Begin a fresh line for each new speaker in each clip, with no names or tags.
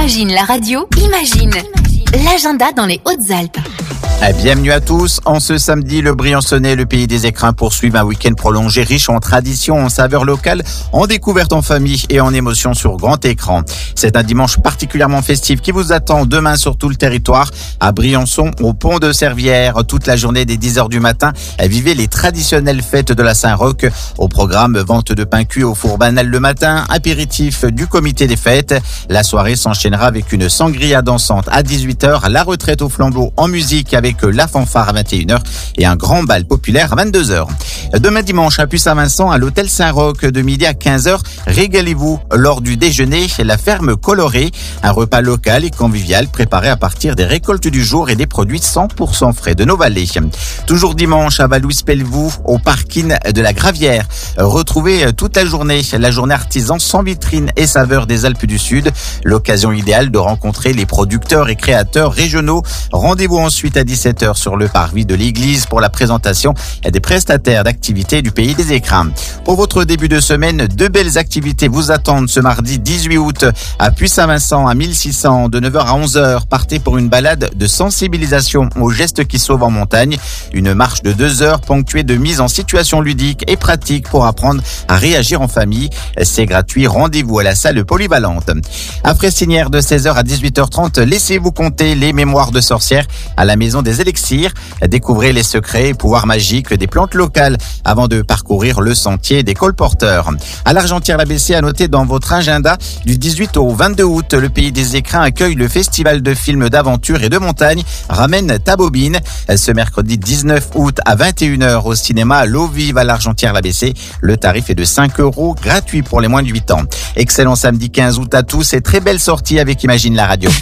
Imagine la radio, imagine l'agenda dans les Hautes-Alpes.
Bienvenue à tous. En ce samedi, le Briançonnais, le pays des écrins, poursuit un week-end prolongé riche en traditions, en saveurs locales, en découvertes en famille et en émotions sur grand écran. C'est un dimanche particulièrement festif qui vous attend demain sur tout le territoire. À Briançon, au pont de Servières, toute la journée dès 10h du matin, vivez les traditionnelles fêtes de la Saint-Roch. Au programme, vente de pain cuit au four banal le matin, apéritif du comité des fêtes. La soirée s'enchaînera avec une sangria dansante à 18h, la retraite au flambeau en musique avec la fanfare à 21h et un grand bal populaire à 22h. Demain dimanche à Puy-Saint-Vincent, à l'hôtel Saint-Roch, de midi à 15h, régalez-vous lors du déjeuner la ferme colorée, un repas local et convivial préparé à partir des récoltes du jour et des produits 100% frais de nos vallées. Toujours dimanche à Valouis-Pelvoux, au parking de la Gravière. Retrouvez toute la journée artisan sans vitrine et saveurs des Alpes du Sud. L'occasion idéale de rencontrer les producteurs et créateurs régionaux. Rendez-vous ensuite à 17h sur le parvis de l'église pour la présentation des prestataires d'activités du pays des écrins. Pour votre début de semaine, deux belles activités vous attendent ce mardi 18 août à Puy-Saint-Vincent à 1600 de 9h à 11h. Partez pour une balade de sensibilisation aux gestes qui sauvent en montagne. Une marche de 2 heures ponctuée de mise en situation ludique et pratique pour apprendre à réagir en famille. C'est gratuit. Rendez-vous à la salle polyvalente. À Fressinière de 16h à 18h30, laissez-vous compter les mémoires de sorcières à la maison des élixirs. Découvrez les secrets et pouvoirs magiques des plantes locales avant de parcourir le sentier des colporteurs. À l'Argentière-la-Bessée, à noter dans votre agenda, du 18 au 22 août, le pays des écrins accueille le festival de films d'aventure et de montagne Ramène ta bobine. Ce mercredi 19 août à 21h au cinéma L'eau vive à l'Argentière-la-Bessée. Le tarif est de 5 €, gratuit pour les moins de 8 ans. Excellent samedi 15 août à tous et très belle sortie avec Imagine la radio.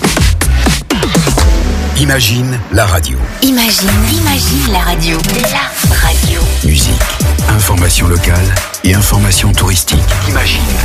Imagine la radio.
Imagine la radio. La radio.
Musique, information locale et information touristique. Imagine.